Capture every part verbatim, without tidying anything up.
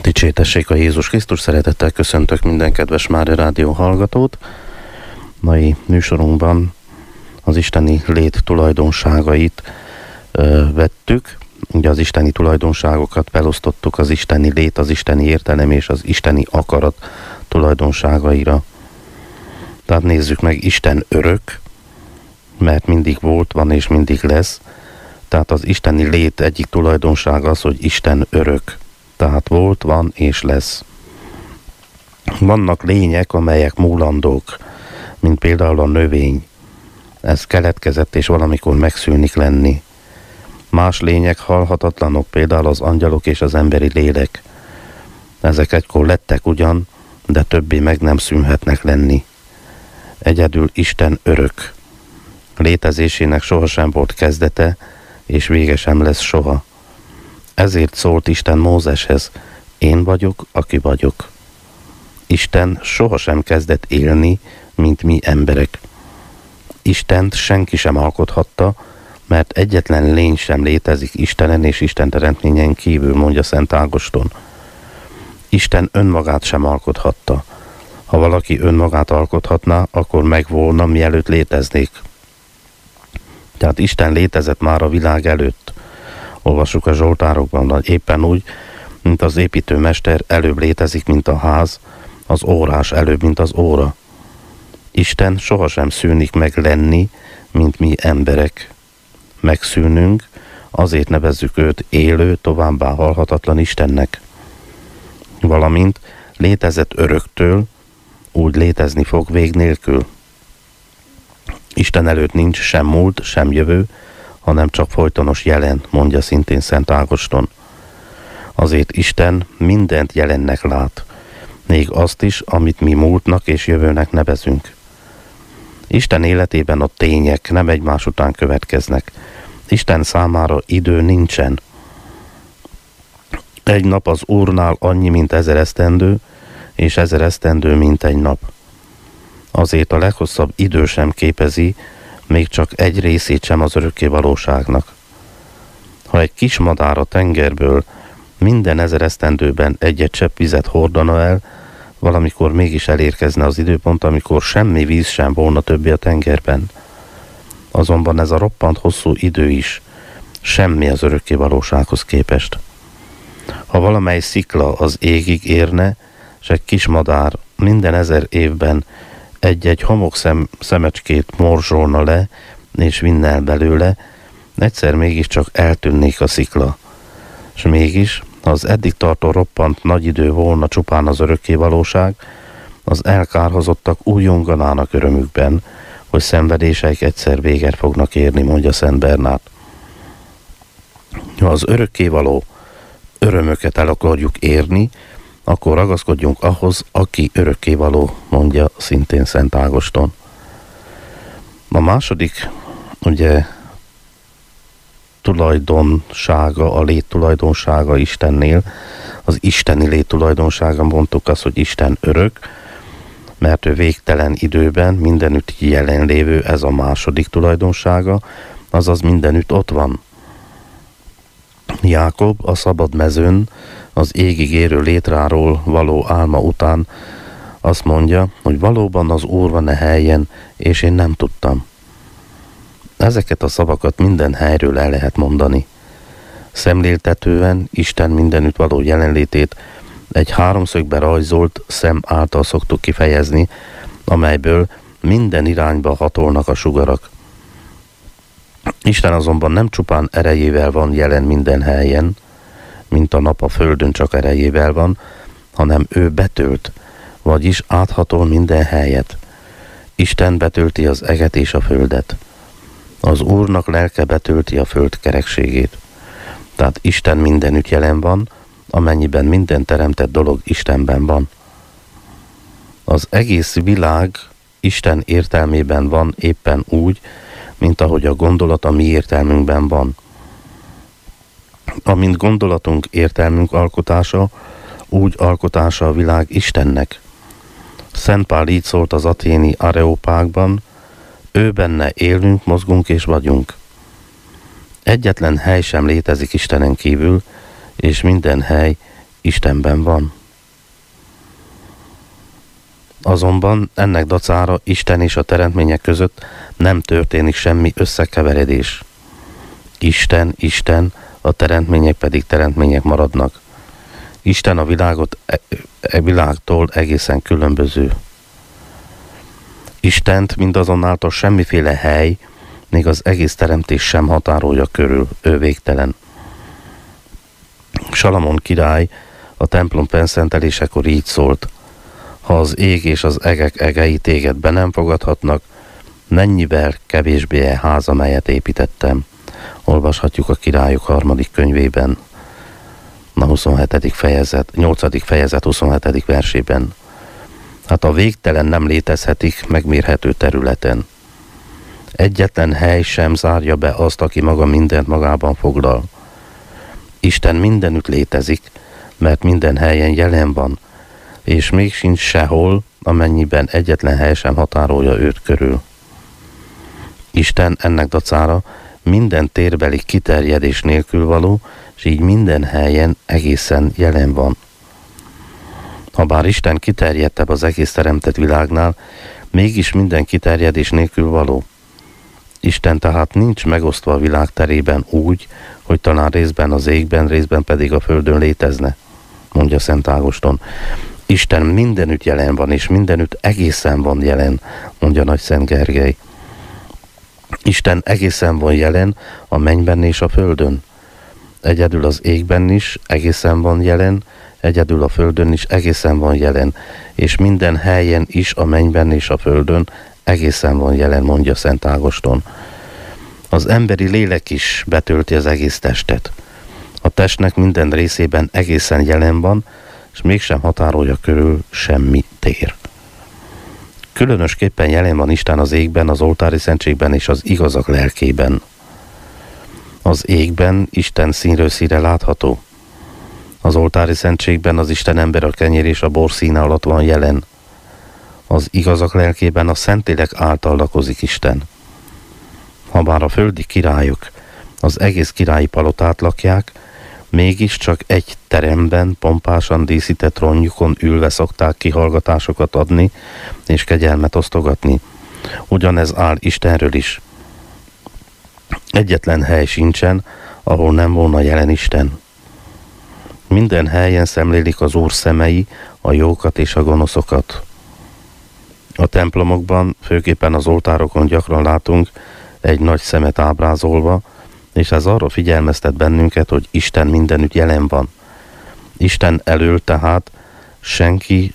Dicsértessék a Jézus Krisztus, szeretettel köszöntök minden kedves Mária Rádió hallgatót. Mai műsorunkban az isteni lét tulajdonságait ö, vettük. Ugye az isteni tulajdonságokat felosztottuk az isteni lét, az isteni értelem és az isteni akarat tulajdonságaira. Tehát nézzük meg, Isten örök, mert mindig volt, van és mindig lesz. Tehát az isteni lét egyik tulajdonsága az, hogy Isten örök. Tehát volt, van és lesz. Vannak lények, amelyek múlandók, mint például a növény. Ez keletkezett és valamikor megszűnik lenni. Más lények halhatatlanok, például az angyalok és az emberi lélek. Ezek egykor lettek ugyan, de többé meg nem szűnhetnek lenni. Egyedül Isten örök. Létezésének sohasem volt kezdete, és vége sem lesz soha. Ezért szólt Isten Mózeshez, én vagyok, aki vagyok. Isten sohasem kezdett élni, mint mi emberek. Istent senki sem alkothatta, mert egyetlen lény sem létezik Istenen és Isten teremtményen kívül, mondja Szent Ágoston. Isten önmagát sem alkothatta. Ha valaki önmagát alkothatná, akkor megvolna, mielőtt léteznék. Tehát Isten létezett már a világ előtt. Olvassuk a Zsoltárokban, hogy éppen úgy, mint az építőmester előbb létezik, mint a ház, az órás előbb, mint az óra. Isten sohasem szűnik meg lenni, mint mi emberek. Megszűnünk, azért nevezzük őt élő, továbbá halhatatlan Istennek. Valamint létezett öröktől, úgy létezni fog vég nélkül. Isten előtt nincs sem múlt, sem jövő, hanem csak folytonos jelen, mondja szintén Szent Ágoston. Azért Isten mindent jelennek lát, még azt is, amit mi múltnak és jövőnek nevezünk. Isten életében a tények nem egymás után következnek. Isten számára idő nincsen. Egy nap az Úrnál annyi, mint ezer esztendő, és ezer esztendő, mint egy nap. Azért a leghosszabb idő sem képezi, még csak egy részét sem az örökké valóságnak. Ha egy kis madár a tengerből minden ezer esztendőben egy-egy csepp vizet hordana el, valamikor mégis elérkezne az időpont, amikor semmi víz sem volna többé a tengerben. Azonban ez a roppant hosszú idő is semmi az örökké valósághoz képest. Ha valamely szikla az égig érne, s egy kis madár minden ezer évben egy-egy homokszem szemecskét morzsolna le, és vinne el belőle, egyszer mégiscsak eltűnnék a szikla. És mégis, ha az eddig tartó roppant nagy idő volna csupán az örökké valóság, az elkárhozottak újonganának örömükben, hogy szenvedéseik egyszer véget fognak érni, mondja Szent Bernát. Ha az örökkévaló örömöket el akarjuk érni, akkor ragaszkodjunk ahhoz, aki örökkévaló, mondja szintén Szent Ágoston. A második, ugye, tulajdonsága, a lét tulajdonsága Istennél, az isteni lét tulajdonsága, mondtuk azt, hogy Isten örök, mert ő végtelen időben mindenütt jelenlévő, ez a második tulajdonsága, azaz mindenütt ott van. Jákob a szabad mezőn, az égig érő létráról való álma után azt mondja, hogy valóban az Úr van e helyen, és én nem tudtam. Ezeket a szavakat minden helyről el lehet mondani. Szemléltetően Isten mindenütt való jelenlétét egy háromszögbe rajzolt szem által szoktuk kifejezni, amelyből minden irányba hatolnak a sugarak. Isten azonban nem csupán erejével van jelen minden helyen, mint a nap a földön csak erejével van, hanem ő betölt, vagyis áthatol minden helyet. Isten betölti az eget és a földet. Az Úrnak lelke betölti a föld kerekségét. Tehát Isten mindenütt jelen van, amennyiben minden teremtett dolog Istenben van. Az egész világ Isten értelmében van éppen úgy, mint ahogy a gondolat a mi értelmünkben van. Amint gondolatunk értelmünk alkotása, úgy alkotása a világ Istennek. Szent Pál így szólt az athéni areopágban, ő benne élünk, mozgunk és vagyunk. Egyetlen hely sem létezik Istenen kívül, és minden hely Istenben van. Azonban ennek dacára Isten és a teremtmények között nem történik semmi összekeveredés. Isten, Isten, a teremtmények pedig teremtmények maradnak. Isten a világot e, e világtól egészen különböző. Istent mindazonáltal semmiféle hely, még az egész teremtés sem határolja körül, ő végtelen. Salamon király a templom fenszentelésekor így szólt: ha az ég és az egek egei téged be nem fogadhatnak, mennyivel kevésbé e ház, amelyet építettem. Olvashatjuk a Királyok harmadik könyvében, a huszonhetedik fejezet, nyolcadik fejezet huszonhetedik versében. Hát a végtelen nem létezhetik megmérhető területen. Egyetlen hely sem zárja be azt, aki maga mindent magában foglal. Isten mindenütt létezik, mert minden helyen jelen van, és még sincs sehol, amennyiben egyetlen hely sem határolja őt körül. Isten ennek dacára minden térbeli kiterjedés nélkül való, és így minden helyen egészen jelen van. Habár Isten kiterjedtebb az egész teremtett világnál, mégis minden kiterjedés nélkül való. Isten tehát nincs megosztva a világ terében úgy, hogy talán részben az égben, részben pedig a földön létezne, mondja Szent Ágoston. Isten mindenütt jelen van, és mindenütt egészen van jelen, mondja Nagy Szent Gergely. Isten egészen van jelen a mennyben és a földön. Egyedül az égben is egészen van jelen, egyedül a földön is egészen van jelen, és minden helyen is a mennyben és a földön egészen van jelen, mondja Szent Ágoston. Az emberi lélek is betölti az egész testet. A testnek minden részében egészen jelen van, és mégsem határolja körül semmi tér. Különösképpen jelen van Isten az égben, az oltári szentségben és az igazak lelkében. Az égben Isten színről színre látható. Az oltári szentségben az Isten ember a kenyér és a bor színe alatt van jelen. Az igazak lelkében a Szentlélek által lakozik Isten. Habár a földi királyok az egész királyi palotát lakják, mégiscsak egy teremben pompásan díszített trónjukon ülve szokták kihallgatásokat adni és kegyelmet osztogatni. Ugyanez áll Istenről is. Egyetlen hely sincsen, ahol nem volna jelen Isten. Minden helyen szemlélik az Úr szemei a jókat és a gonoszokat. A templomokban, főképpen az oltárokon gyakran látunk egy nagy szemet ábrázolva, és ez arra figyelmeztet bennünket, hogy Isten mindenütt jelen van. Isten elől tehát senki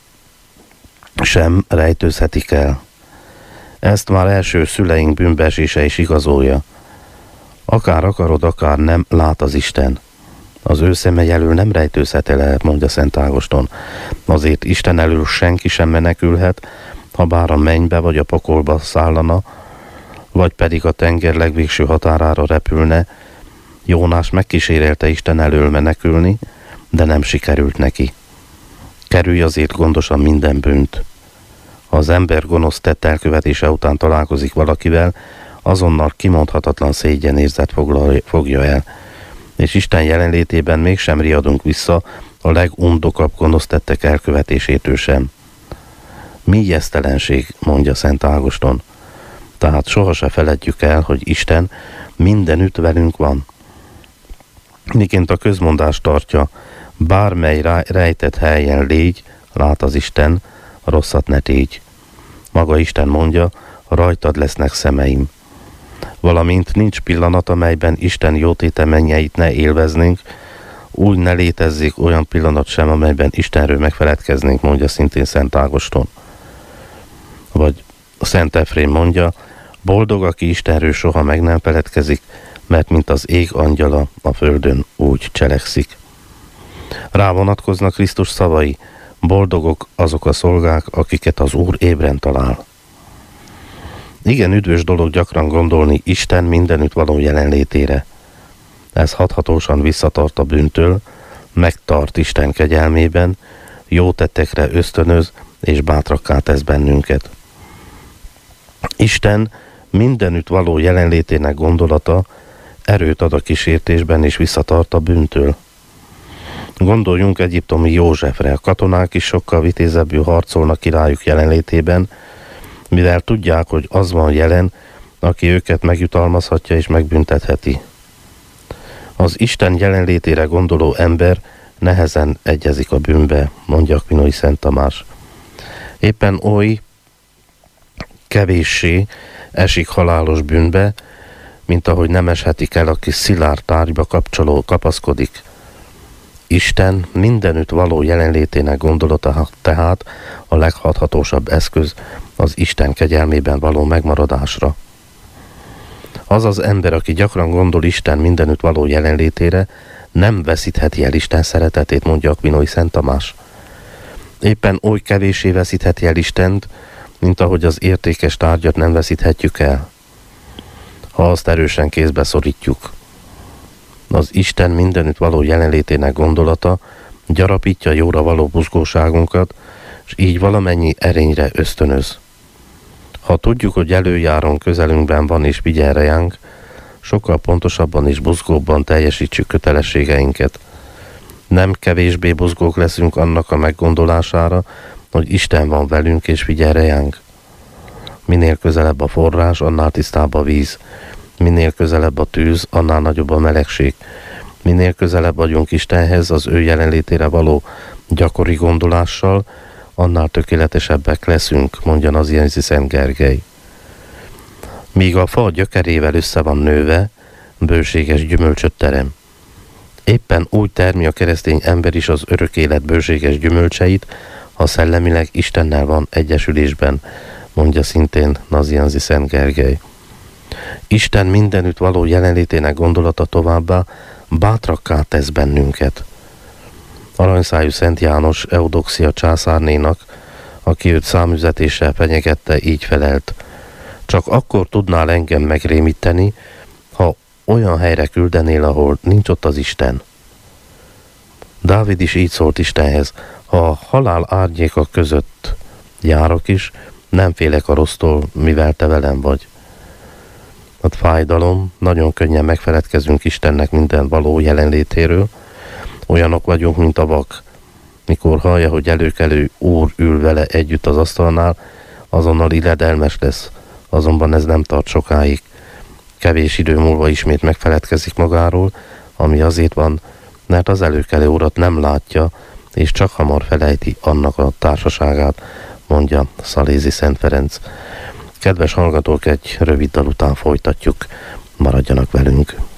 sem rejtőzhetik el. Ezt már első szüleink bűnbeesése is igazolja. Akár akarod, akár nem, lát az Isten. Az ő szeme elől nem rejtőzhet el, mondja Szent Ágoston. Azért Isten elől senki sem menekülhet, ha bár a mennybe vagy a pokolba szállana, vagy pedig a tenger legvégső határára repülne. Jónás megkísérelte Isten elől menekülni, de nem sikerült neki. Kerülj azért gondosan minden bűnt. Ha az ember gonosz tett elkövetése után találkozik valakivel, azonnal kimondhatatlan szégyenérzet fogja el, és Isten jelenlétében mégsem riadunk vissza a legundokabb gonosz tettek elkövetésétől sem. Mi ijesztelenség, mondja Szent Ágoston. Tehát soha se feledjük el, hogy Isten mindenütt velünk van. Miként a közmondás tartja, bármely rejtett helyen légy, lát az Isten, rosszat ne tégy. Maga Isten mondja, rajtad lesznek szemeim. Valamint nincs pillanat, amelyben Isten jótéte mennyeit ne élveznénk, úgy ne létezzék olyan pillanat sem, amelyben Istenről megfeledkeznénk, mondja szintén Szent Ágoston. Vagy Szent Efrém mondja, boldog, aki Istenről soha meg nem feledkezik, mert mint az ég angyala a földön úgy cselekszik. Rá vonatkoznak Krisztus szavai, boldogok azok a szolgák, akiket az Úr ébren talál. Igen üdvös dolog gyakran gondolni Isten mindenütt való jelenlétére. Ez hathatósan visszatart a bűntől, megtart Isten kegyelmében, jó tettekre ösztönöz és bátrakká tesz bennünket. Isten mindenütt való jelenlétének gondolata erőt ad a kísértésben és visszatart a bűntől. Gondoljunk egyiptomi Józsefre, a katonák is sokkal vitézebbül harcolnak királyuk jelenlétében, mivel tudják, hogy az van jelen, aki őket megjutalmazhatja és megbüntetheti. Az Isten jelenlétére gondoló ember nehezen egyezik a bűnbe, mondja Akvinói Szent Tamás. Éppen oly kevéssé esik halálos bűnbe, mint ahogy nem eshetik el, aki szilárd tárgyba kapcsoló kapaszkodik. Isten mindenütt való jelenlétének gondolata tehát a leghathatósabb eszköz az Isten kegyelmében való megmaradásra. Az az ember, aki gyakran gondol Isten mindenütt való jelenlétére, nem veszítheti el Isten szeretetét, mondja Akvinói Szent Tamás. Éppen oly kevéssé veszítheti el Istent, mint ahogy az értékes tárgyat nem veszíthetjük el, ha azt erősen kézbe szorítjuk. Az Isten mindenütt való jelenlétének gondolata gyarapítja jóra való buzgóságunkat, és így valamennyi erényre ösztönöz. Ha tudjuk, hogy előjáron közelünkben van és figyel ránk, sokkal pontosabban és buzgóbban teljesítsük kötelességeinket. Nem kevésbé buzgók leszünk annak a meggondolására, hogy Isten van velünk és figyel ránk. Minél közelebb a forrás, annál tisztább a víz. Minél közelebb a tűz, annál nagyobb a melegség. Minél közelebb vagyunk Istenhez, az ő jelenlétére való gyakori gondolással, annál tökéletesebbek leszünk, mondja Nazianzi Szent Gergely. Míg a fa gyökerével össze van nőve, bőséges gyümölcsöt terem. Éppen úgy termi a keresztény ember is az örök élet bőséges gyümölcseit, ha szellemileg Istennel van egyesülésben, mondja szintén Nazianzi Szent Gergely. Isten mindenütt való jelenlétének gondolata továbbá bátrakká tesz bennünket. Aranyszájú Szent János Eudoxia császárnénak, aki őt számüzetéssel fenyegette, így felelt: csak akkor tudnál engem megrémíteni, ha olyan helyre küldenél, ahol nincs ott az Isten. Dávid is így szólt Istenhez: ha a halál árnyéka között járok is, nem félek a rossztól, mivel te velem vagy. A fájdalom, nagyon könnyen megfeledkezünk Istennek minden való jelenlétéről, olyanok vagyunk, mint a vak. Mikor hallja, hogy előkelő úr ül vele együtt az asztalnál, azonnal illedelmes lesz, azonban ez nem tart sokáig. Kevés idő múlva ismét megfeledkezik magáról, ami azért van, mert az előkelő urat nem látja, és csak hamar felejti annak a társaságát, mondja Szalézi Szent Ferenc. Kedves hallgatók, egy rövid dal után folytatjuk, maradjanak velünk.